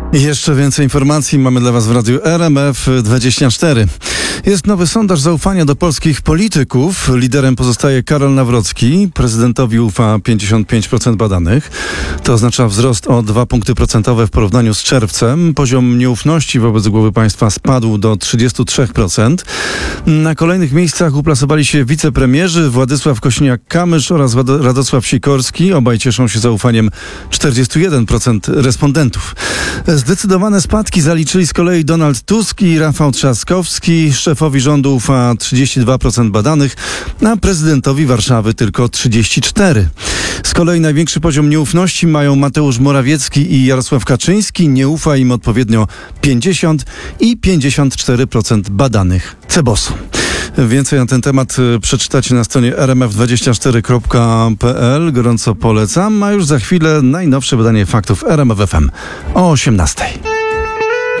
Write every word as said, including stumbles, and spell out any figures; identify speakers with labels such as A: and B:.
A: Jeszcze więcej informacji mamy dla Was w Radiu R M F dwadzieścia cztery. Jest nowy sondaż zaufania do polskich polityków. Liderem pozostaje Karol Nawrocki. Prezydentowi ufa pięćdziesiąt pięć procent badanych. To oznacza wzrost o dwa punkty procentowe w porównaniu z czerwcem. Poziom nieufności wobec głowy państwa spadł do trzydzieści trzy procent. Na kolejnych miejscach uplasowali się wicepremierzy Władysław Kosiniak-Kamysz oraz Radosław Sikorski. Obaj cieszą się zaufaniem czterdzieści jeden procent respondentów. Zdecydowane spadki zaliczyli z kolei Donald Tusk i Rafał Trzaskowski. Szefowi rządu ufa trzydzieści dwa procent badanych, a prezydentowi Warszawy tylko trzydzieści cztery procent. Z kolei największy poziom nieufności mają Mateusz Morawiecki i Jarosław Kaczyński. Nie ufa im odpowiednio pięćdziesiąt i pięćdziesiąt cztery procent badanych Cebosu. Więcej na ten temat przeczytacie na stronie r m f dwadzieścia cztery kropka p l. Gorąco polecam, a już za chwilę najnowsze wydanie faktów R M F F M o osiemnastej.